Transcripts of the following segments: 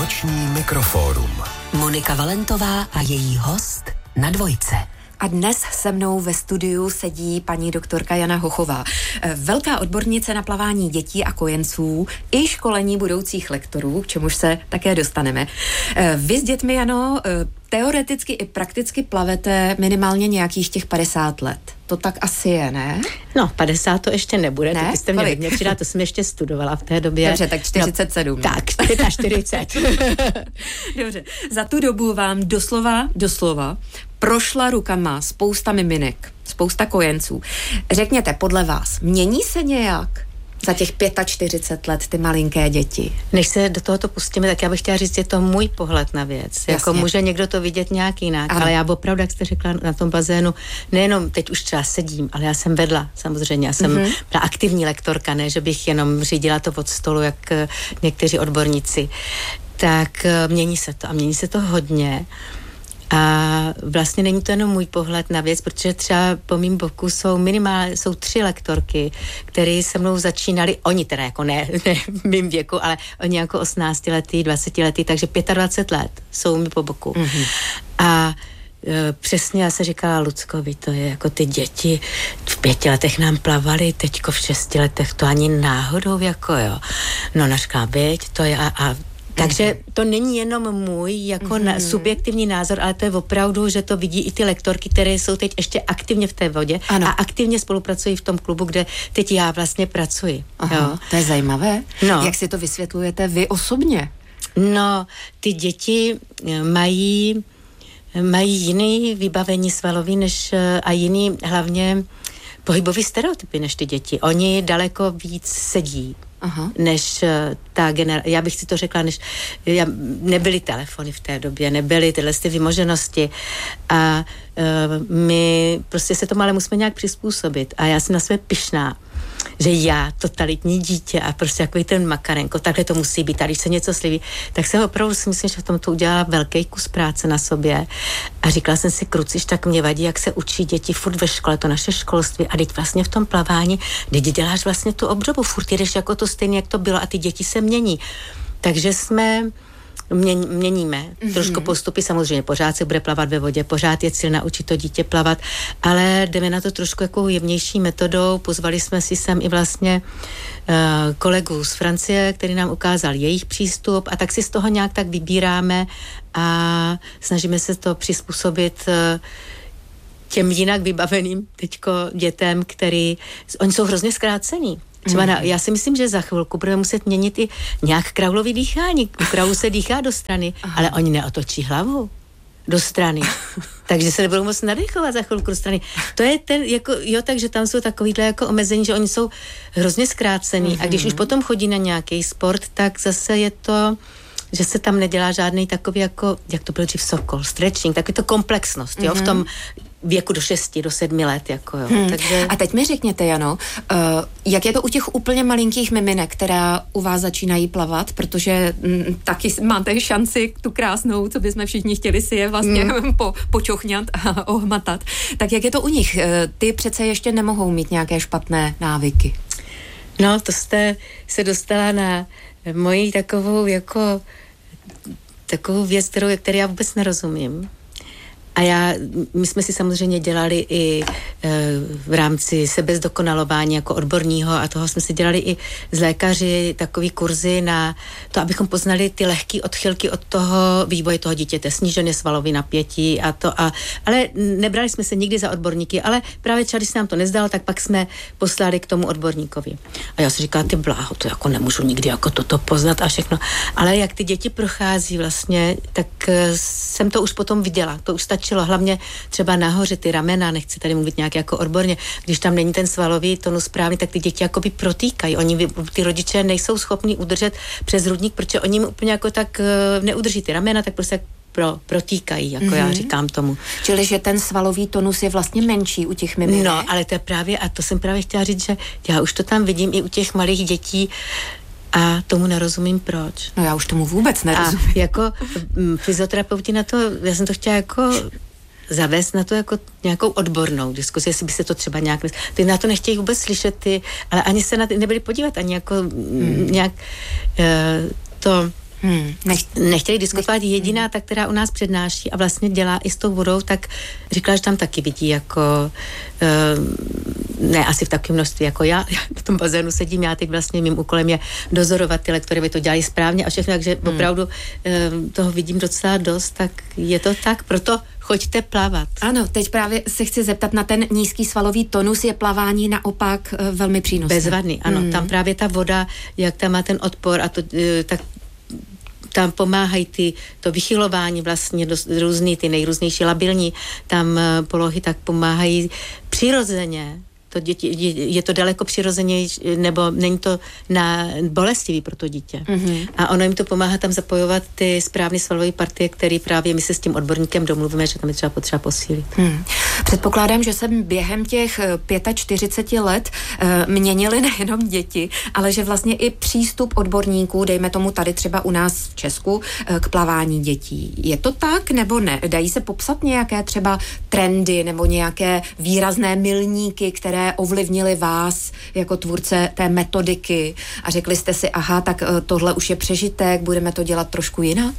Noční mikrofórum. Monika Valentová a její host na Dvojce. A dnes se mnou ve studiu sedí paní doktorka Jana Hochová. Velká odbornice na plavání dětí a kojenců i školení budoucích lektorů, k čemuž se také dostaneme. Vy s dětmi, Jano, teoreticky i prakticky plavete minimálně nějakých těch 50 let. To tak asi je, ne? No, 50 to ještě nebude, ne? To byste mě hodně přidá, to jsem ještě studovala v té době. Dobře, tak 47. No, tak, 40. Dobře, za tu dobu vám doslova prošla rukama spousta miminek, spousta kojenců. Řekněte, podle vás, mění se nějak za těch 45 let ty malinké děti? Než se do tohoto pustíme, tak já bych chtěla říct, je to můj pohled na věc. Jasně. Jako může někdo to vidět nějak jinak, ale já opravdu, jak jste řekla, na tom bazénu, nejenom teď už třeba sedím, ale já jsem vedla, samozřejmě, já jsem byla aktivní lektorka, ne, že bych jenom řídila to od stolu, jak někteří odborníci. Tak mění se to a mění se to hodně. A vlastně není to jenom můj pohled na věc, protože třeba po mým boku jsou 3 lektorky, které se mnou začínali, oni teda jako ne v mým věku, ale oni jako 18letý, 20letý, takže 25 let jsou mi po boku. Mm-hmm. A přesně já se říkala Luckovi, to je jako ty děti v 5 letech nám plavaly, teďko v 6 letech to ani náhodou, jako jo. No nařkala, viď, to je takže to není jenom můj jako subjektivní názor, ale to je opravdu, že to vidí i ty lektorky, které jsou teď ještě aktivně v té vodě a aktivně spolupracují v tom klubu, kde teď já vlastně pracuji. Aha, to je zajímavé. No. Jak si to vysvětlujete vy osobně? No, ty děti mají jiný vybavení svalový a jiný hlavně pohybový stereotypy než ty děti. Oni daleko víc sedí. Aha. Než ta generace, já bych si to řekla, nebyly telefony v té době, nebyly tyhle vymoženosti a my prostě se tomu ale musíme nějak přizpůsobit a já jsem na sebe pyšná, že já, totalitní dítě a prostě takový ten Makarenko, takhle to musí být a když se něco slíbí, tak jsem opravdu si myslím, že v tom to udělala velký kus práce na sobě a říkala jsem si, kruciš, tak mě vadí, jak se učí děti furt ve škole, to naše školství a teď vlastně v tom plavání, teď děláš vlastně tu obdobu, furt jdeš jako to stejně, jak to bylo a ty děti se mění. Takže měníme trošku postupy, samozřejmě pořád se bude plavat ve vodě, pořád je cíl naučit to dítě plavat, ale jdeme na to trošku jako jemnější metodou, pozvali jsme si sem i vlastně kolegu z Francie, který nám ukázal jejich přístup a tak si z toho nějak tak vybíráme a snažíme se to přizpůsobit těm jinak vybaveným teďko dětem, oni jsou hrozně zkrácený. Třeba já si myslím, že za chvilku budeme muset měnit i nějak kraulový dýchání. U kraulu se dýchá do strany, ale oni neotočí hlavu do strany. Takže se nebudou moc nadechovat za chvilku do strany. To je takže tam jsou takovýhle jako omezení, že oni jsou hrozně zkrácený a když už potom chodí na nějaký sport, tak zase je to, že se tam nedělá žádný takový jako, jak to byl dřív Sokol, stretching, takový to komplexnost, jo, v tom věku do 6, do 7 let, jako jo. Takže... A teď mi řekněte, Jano, jak je to u těch úplně malinkých miminek, která u vás začínají plavat, protože taky máte šanci tu krásnou, co bychom všichni chtěli si je vlastně počochňat a ohmatat. Tak jak je to u nich? Ty přece ještě nemohou mít nějaké špatné návyky. No, to jste se dostala na moji takovou věc, které já vůbec nerozumím. A my jsme si samozřejmě dělali i v rámci sebezdokonalování jako odborního a toho jsme si dělali i z lékaři takový kurzy na to, abychom poznali ty lehké odchylky od toho vývoje toho dítěte, snížené svalové napětí ale nebrali jsme se nikdy za odborníky, ale právě třeba, když se nám to nezdalo, tak pak jsme poslali k tomu odborníkovi. A já si říkala, ty bláho, to jako nemůžu nikdy jako toto poznat a všechno. Ale jak ty děti prochází vlastně, tak jsem to už potom viděla. To už stačilo, hlavně třeba nahoře ty ramena, nechci tady mluvit nějak jako odborně, když tam není ten svalový tonus správný, tak ty děti jakoby protýkají. Ty rodiče nejsou schopni udržet přes hrudník, protože oni úplně jako tak neudrží ty ramena, tak prostě protýkají, jako já říkám tomu. Čili, že ten svalový tonus je vlastně menší u těch miminek. No, ale to je právě, a to jsem právě chtěla říct, že já už to tam vidím i u těch malých dětí, a tomu nerozumím proč. No já už tomu vůbec nerozumím. A jako fyzioterapeuti na to, já jsem to chtěla jako zavést na to jako nějakou odbornou diskuzi, jestli by se to třeba nějak... Ty na to nechtějí vůbec slyšet, ale ani se na ty nebyli podívat, ani jako nějak to Nechtěli diskutovat. Jediná ta, která u nás přednáší a vlastně dělá i s tou vodou, tak říkala, že tam taky vidí jako ne asi v takovém množství jako já v tom bazénu sedím, já teď vlastně mým úkolem je dozorovat ty lektory, aby to dělali správně a všechno, takže opravdu toho vidím docela dost, tak je to tak, proto choďte plavat. Ano, teď právě se chci zeptat na ten nízký svalový tonus, je plavání naopak velmi přínosné. Bezvadný, ano, tam právě ta voda, jak tam má ten odpor a to, tak tam pomáhají to vychylování vlastně různý, ty nejrůznější labilní tam polohy, tak pomáhají přirozeně. To děti, je to daleko přirozenější, nebo není to bolestivý pro to dítě. A ono jim to pomáhá tam zapojovat ty správné svalové partie, které právě my se s tím odborníkem domluvíme, že tam je třeba potřeba posílit. Předpokládám, že se během těch 45 let měnily nejenom děti, ale že vlastně i přístup odborníků, dejme tomu tady třeba u nás v Česku, k plavání dětí. Je to tak, nebo ne? Dají se popsat nějaké třeba trendy nebo nějaké výrazné milníky, které ovlivnili vás jako tvůrce té metodiky a řekli jste si, aha, tak tohle už je přežitek, budeme to dělat trošku jinak?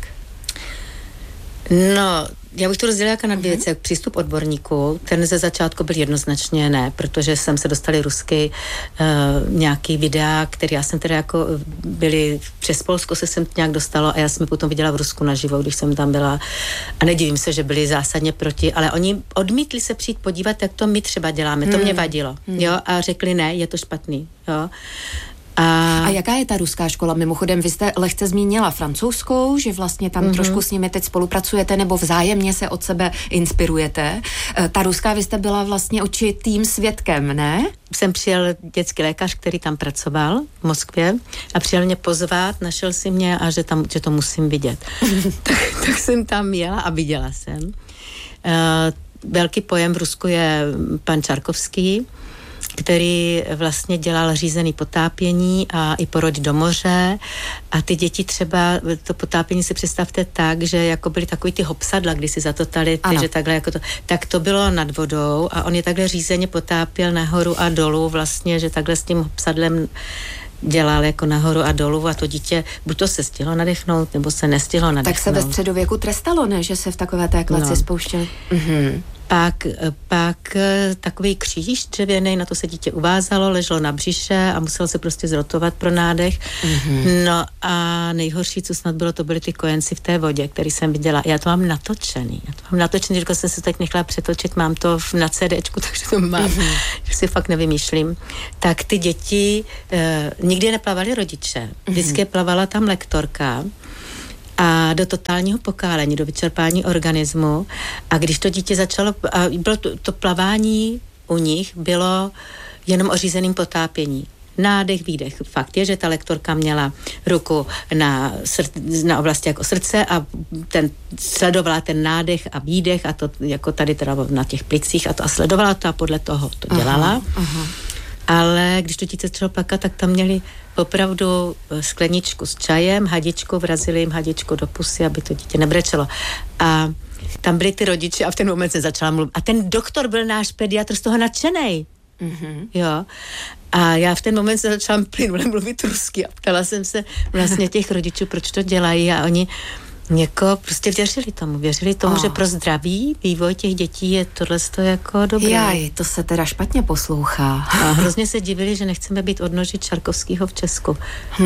No, já bych to rozdělila jako na dvě věci. Přístup odborníků, ten ze začátku byl jednoznačně ne, protože jsem se dostali rusky nějaký videa, které já jsem teda jako byli přes Polsko se sem nějak dostalo a já jsem je potom viděla v Rusku naživo, když jsem tam byla a nedivím se, že byli zásadně proti, ale oni odmítli se přijít podívat, jak to my třeba děláme, to mě vadilo, jo, a řekli ne, je to špatný, jo. A jaká je ta ruská škola? Mimochodem, vy jste lehce zmínila francouzskou, že vlastně tam trošku s nimi teď spolupracujete nebo vzájemně se od sebe inspirujete. Ta ruská, vy jste byla vlastně očitým svědkem, ne? Jsem přijel dětský lékař, který tam pracoval v Moskvě a přijel mě pozvat, našel si mě a že to musím vidět. tak jsem tam jela a viděla jsem. Velký pojem v Rusku je pan Čarkovský, který vlastně dělal řízený potápění a i porod do moře a ty děti třeba, to potápění si představte tak, že jako byly takový ty hopsadla, kdy si zatotali, že takhle jako to, tak to bylo nad vodou a on je takhle řízeně potápěl nahoru a dolů vlastně, že takhle s tím hopsadlem dělal jako nahoru a dolů a to dítě buď to se stihlo nadechnout, nebo se nestihlo nadechnout. Tak se ve středověku trestalo, ne? Že se v takové té klaci spouštěli. Pak takový kříž dřevěný, na to se dítě uvázalo, leželo na břiše a muselo se prostě zrotovat pro nádech. No a nejhorší, co snad bylo, to byly ty kojenci v té vodě, který jsem viděla. Já to mám natočený, že jsem se teď nechala přetočit, mám to na CDčku, takže to mám, že si fakt nevymýšlím. Tak ty děti nikdy neplavaly rodiče, vždycky plavala tam lektorka, a do totálního pokálení, do vyčerpání organismu. A když to dítě začalo, a bylo to plavání u nich bylo jenom o řízeným potápění. Nádech, výdech. Fakt je, že ta lektorka měla ruku na oblasti jako srdce a sledovala ten nádech a výdech a to jako tady teda na těch plicích a sledovala to a podle toho to dělala. Ale když to dítě začalo plakat, tak tam měli opravdu skleničku s čajem, hadičku, vrazili jim hadičku do pusy, aby to dítě nebrečelo. A tam byli ty rodiče a v ten moment se začala mluvit. A ten doktor byl náš pediatr z toho nadšenej. Jo. A já v ten moment se začala plynule mluvit rusky a ptala jsem se vlastně těch rodičů, proč to dělají a oni jako prostě věřili tomu, že pro zdravý vývoj těch dětí je tohle jako dobré. Jaj, to se teda špatně poslouchá. A hrozně se divili, že nechceme být odnožit Čarkovskýho v Česku.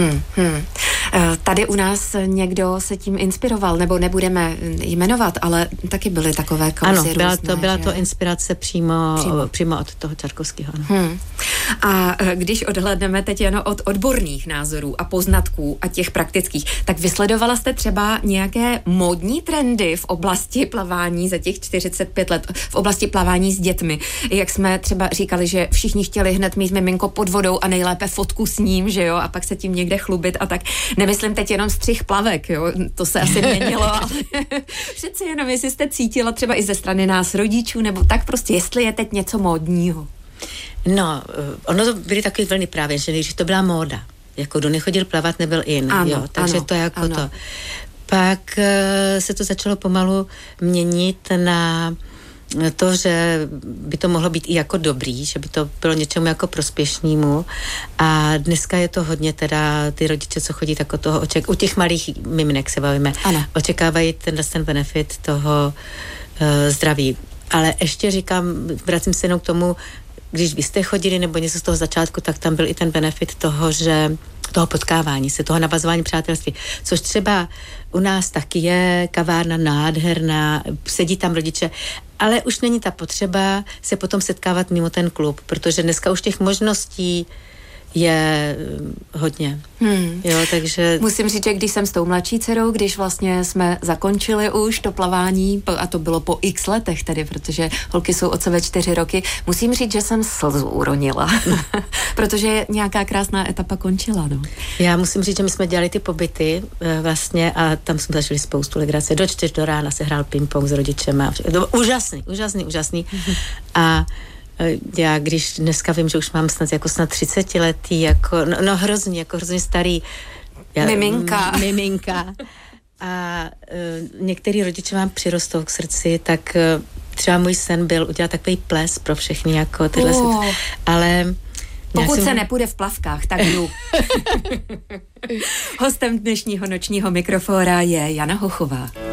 Tady u nás někdo se tím inspiroval, nebo nebudeme jmenovat, ale taky byly takové kauzy různé. Ano, byla to inspirace přímo od toho Čarkovského. A když odhlédneme teď jen od odborných názorů a poznatků a těch praktických, tak vysledovala jste třeba nějaké módní trendy v oblasti plavání za těch 45 let, v oblasti plavání s dětmi. Jak jsme třeba říkali, že všichni chtěli hned mít miminko pod vodou a nejlépe fotku s ním, že jo, a pak se tím někde chlubit a tak. Nemyslím teď jenom střih plavek, jo, to se asi měnilo, ale přeci jenom, jestli jste cítila třeba i ze strany nás rodičů, nebo tak prostě, jestli je teď něco módního. No, ono to byly takový vlny právě, že když to byla móda, jako kdo nechodil plavat, nebyl in, ano, jo, takže ano, to jako ano. to. Pak se to začalo pomalu měnit na to, že by to mohlo být i jako dobrý, že by to bylo něčemu jako prospěšnému. A dneska je to hodně teda ty rodiče, co chodí, tak od toho u těch malých miminek se bavíme, ano. Očekávají ten benefit toho zdraví. Ale ještě říkám, vracím se jenom k tomu, když vy jste chodili nebo něco z toho začátku, tak tam byl i ten benefit toho potkávání se, toho navazování přátelství. Což třeba u nás taky je kavárna nádherná, sedí tam rodiče, ale už není ta potřeba se potom setkávat mimo ten klub, protože dneska už těch možností je hodně. Jo, takže... Musím říct, že když jsem s tou mladší dcerou, když vlastně jsme zakončili už to plavání, a to bylo po x letech tedy, protože holky jsou od sebe 4 roky, musím říct, že jsem slzu uronila, protože nějaká krásná etapa končila, no. Já musím říct, že my jsme dělali ty pobyty vlastně a tam jsme zažili spoustu legrace. Do 4 do rána se hrál ping-pong s rodičema. Úžasný. A já když dneska vím, že už mám snad 30 letý, hrozně starý miminka. A některý rodiče vám přirostou k srdci, tak třeba můj sen byl udělat takový ples pro všechny, jako tyhle ale... Pokud se nepůjde v plavkách, tak jdu. Hostem dnešního nočního mikrofóra je Jana Hochová.